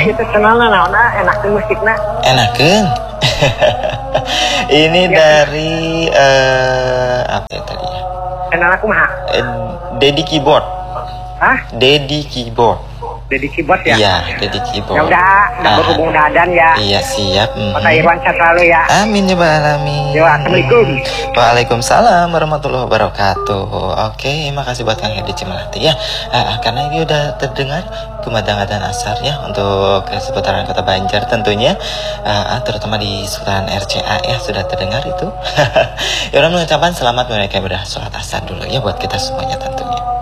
itu kenalna naonna enak musikna. Enakeun. Ini Ya. dari apa ya tadi ya? Kenal aku mah. Dedi Keyboard. Hah? Dedi Keyboard. Dedi Keyboard ya? Iya, Dedi Keyboard. Ya udah berhubung dadan ya. Iya, siap. Maka Irwan sehat selalu ya. Amin ya alamin. Yo, assalamualaikum. Waalaikumsalam warahmatullahi wabarakatuh. Oke, makasih buat Kang Hedi Cimelati ya. Karena ini udah terdengar kumandang adzan asar ya untuk seputaran Kota Banjar tentunya, terutama di seputaran RCA ya sudah terdengar itu. Ya udah mengucapkan selamat menunaikan ibadah sholat asar dulu ya buat kita semuanya tentunya.